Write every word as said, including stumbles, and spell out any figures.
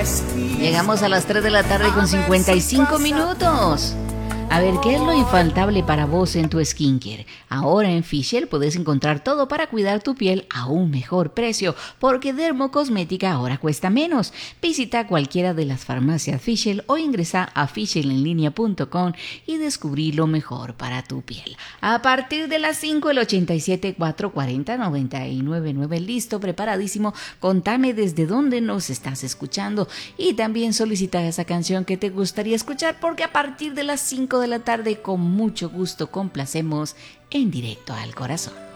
Llegamos a las tres de la tarde con cincuenta y cinco minutos. A ver, ¿qué es lo infaltable para vos en tu skincare? Ahora en Fischl puedes encontrar todo para cuidar tu piel a un mejor precio, porque dermocosmética ahora cuesta menos. Visita cualquiera de las farmacias Fischl o ingresa a fischl en línea punto com y descubrí lo mejor para tu piel. A partir de las cinco, el ochenta y siete, cuatrocientos cuarenta, noventa y nueve nueve, listo, preparadísimo. Contame desde dónde nos estás escuchando y también solicita esa canción que te gustaría escuchar, porque a partir de las cinco de la tarde con mucho gusto complacemos en Directo al Corazón.